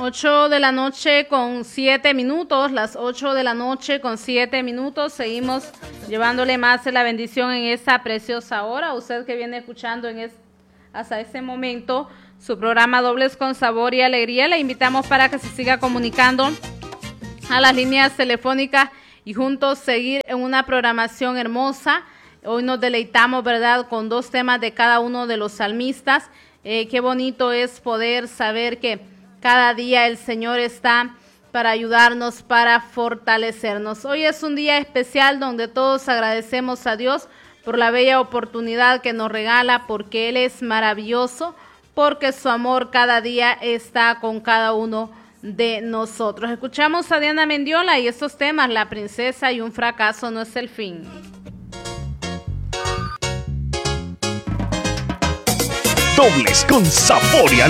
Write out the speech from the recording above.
8 de la noche con 7 minutos, las 8 de la noche con 7 minutos. Seguimos llevándole más de la bendición en esta preciosa hora. Usted que viene escuchando hasta este momento su programa Dobles con Sabor y Alegría, le invitamos para que se siga comunicando a las líneas telefónicas y juntos seguir en una programación hermosa. Hoy nos deleitamos, ¿verdad?, con 2 temas de cada uno de los salmistas. Qué bonito es poder saber que cada día el Señor está para ayudarnos, para fortalecernos. Hoy es un día especial donde todos agradecemos a Dios por la bella oportunidad que nos regala, porque Él es maravilloso, porque su amor cada día está con cada uno de nosotros. Escuchamos a Diana Mendiola y estos temas, La princesa y un fracaso no es el fin. Dobles con Sabor y Alegría.